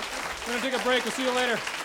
We're going to take a break. We'll see you later.